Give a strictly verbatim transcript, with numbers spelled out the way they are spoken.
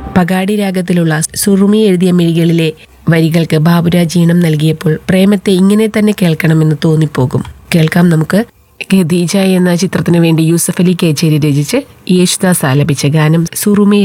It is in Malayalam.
പഗാടി രാഗത്തിലുള്ള സുറുമി എഴുതിയ മിഴികളിലെ വരികൾക്ക് ബാബുരാജ് ഈണം നൽകിയപ്പോൾ പ്രേമത്തെ ഇങ്ങനെ തന്നെ കേൾക്കണമെന്ന് തോന്നിപ്പോകും. കേൾക്കാം നമുക്ക് ഖദീജ എന്ന ചിത്രത്തിനു വേണ്ടി യൂസഫ് അലി കേച്ചേരി രചിച്ച് യേശുദാസ് ആലപിച്ച ഗാനം സുറുമി